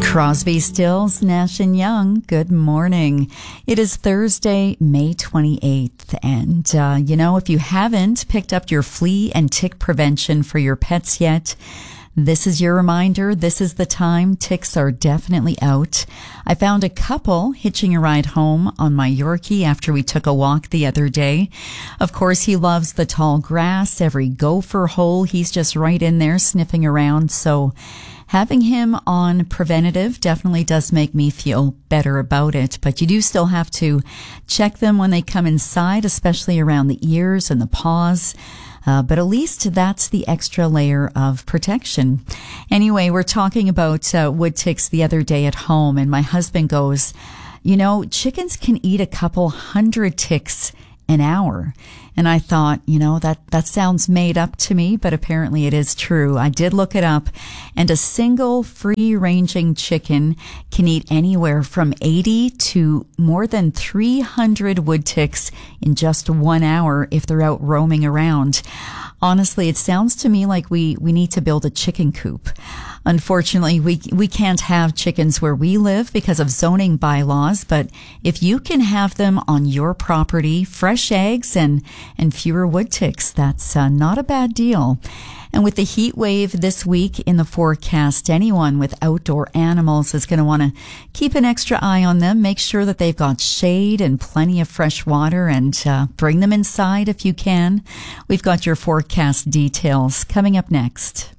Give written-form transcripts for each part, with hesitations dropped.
Crosby, Stills, Nash & Young, good morning. It is Thursday, May 28th, and if you haven't picked up your flea and tick prevention for your pets yet, this is your reminder. This is the time. Ticks are definitely out. I found a couple hitching a ride home on my Yorkie after we took a walk the other day. Of course, he loves the tall grass, every gopher hole. He's just right in there sniffing around, so having him on preventative definitely does make me feel better about it, but you do still have to check them when they come inside, especially around the ears and the paws. But at least that's the extra layer of protection. Anyway, we're talking about wood ticks the other day at home, and my husband goes, chickens can eat a couple hundred ticks an hour. And I thought, that sounds made up to me, but apparently it is true. I did look it up, and a single free-ranging chicken can eat anywhere from 80 to more than 300 wood ticks in just 1 hour if they're out roaming around. Honestly, it sounds to me like we need to build a chicken coop. Unfortunately, we can't have chickens where we live because of zoning bylaws, but if you can have them on your property, fresh eggs and fewer wood ticks, that's not a bad deal. And with the heat wave this week in the forecast, anyone with outdoor animals is going to want to keep an extra eye on them, make sure that they've got shade and plenty of fresh water, and bring them inside if you can. We've got your forecast details coming up next.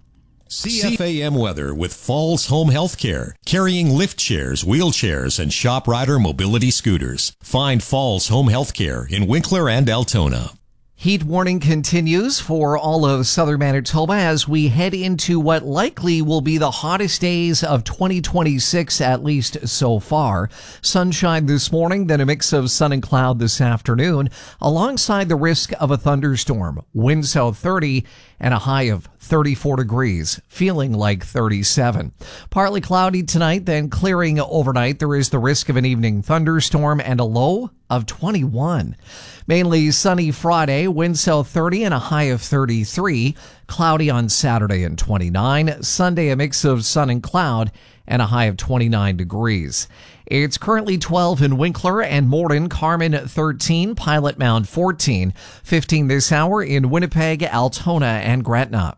CFAM weather with Falls Home Healthcare, carrying lift chairs, wheelchairs, and shop rider mobility scooters. Find Falls Home Healthcare in Winkler and Altona. Heat warning continues for all of southern Manitoba as we head into what likely will be the hottest days of 2026, at least so far. Sunshine this morning, then a mix of sun and cloud this afternoon, alongside the risk of a thunderstorm. Winds south 30 and a high of 34 degrees, feeling like 37. Partly cloudy tonight, then clearing overnight. There is the risk of an evening thunderstorm and a low of 21. Mainly sunny Friday, wind south 30 and a high of 33. Cloudy on Saturday and 29. Sunday, a mix of sun and cloud and a high of 29 degrees. It's currently 12 in Winkler and Morden, Carman 13, Pilot Mound 14, 15 this hour in Winnipeg, Altona, and Gretna.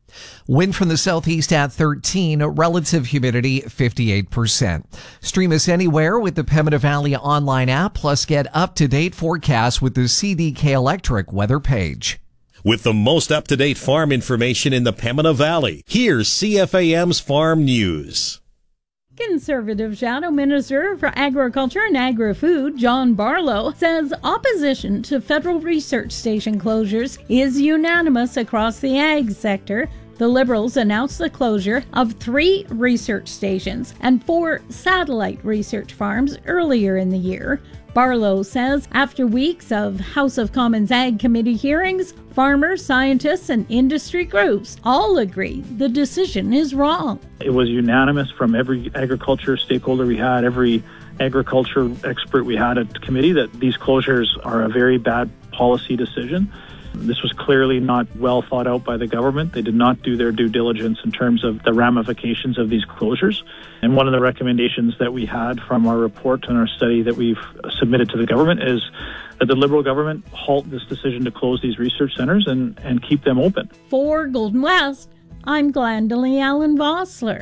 Wind from the southeast at 13, relative humidity 58%. Stream us anywhere with the Pembina Valley online app, plus get up-to-date forecasts with the CDK Electric weather page. With the most up-to-date farm information in the Pembina Valley, here's CFAM's Farm News. Conservative Shadow Minister for Agriculture and Agri-Food, John Barlow, says opposition to federal research station closures is unanimous across the ag sector. The Liberals announced the closure of 3 research stations and 4 satellite research farms earlier in the year. Barlow says after weeks of House of Commons Ag Committee hearings, farmers, scientists, and industry groups all agree the decision is wrong. It was unanimous from every agriculture stakeholder we had, every agriculture expert we had at the committee, that these closures are a very bad policy decision. This was clearly not well thought out by the government. They did not do their due diligence in terms of the ramifications of these closures. And one of the recommendations that we had from our report and our study that we've submitted to the government is that the Liberal government halt this decision to close these research centres and keep them open. For Golden West, I'm Glendalee Allen Vossler.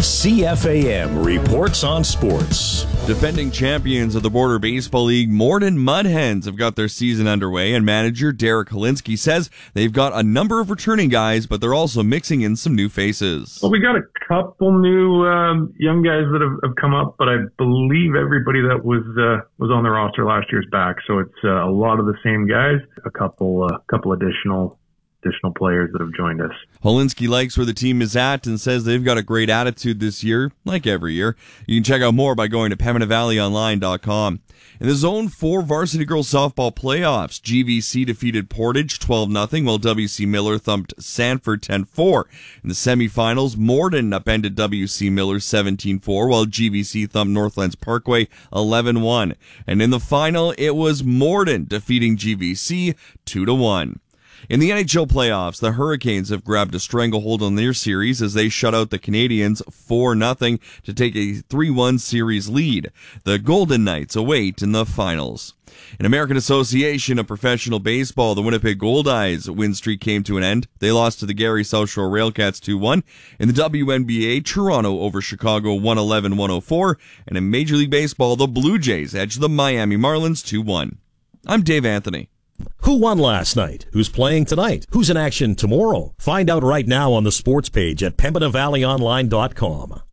CFAM reports on sports. Defending champions of the Border Baseball League, Morden Mudhens have got their season underway, and manager Derek Holinsky says they've got a number of returning guys, but they're also mixing in some new faces. Well, we got a couple new young guys that have come up, but I believe everybody that was on the roster last year's back. So it's a lot of the same guys, a couple additional players that have joined us. Holinsky likes where the team is at and says they've got a great attitude this year, like every year. You can check out more by going to PembinaValleyOnline.com. In the Zone 4 Varsity Girls Softball Playoffs, GVC defeated Portage 12-0, while WC Miller thumped Sanford 10-4. In the semifinals, Morden upended WC Miller 17-4, while GVC thumped Northlands Parkway 11-1. And in the final, it was Morden defeating GVC 2-1. In the NHL playoffs, the Hurricanes have grabbed a stranglehold on their series as they shut out the Canadiens 4-0 to take a 3-1 series lead. The Golden Knights await in the finals. In American Association of Professional Baseball, the Winnipeg Goldeyes win streak came to an end. They lost to the Gary South Shore Railcats 2-1. In the WNBA, Toronto over Chicago 111-104. And in Major League Baseball, the Blue Jays edged the Miami Marlins 2-1. I'm Dave Anthony. Who won last night? Who's playing tonight? Who's in action tomorrow? Find out right now on the sports page at PembinaValleyOnline.com.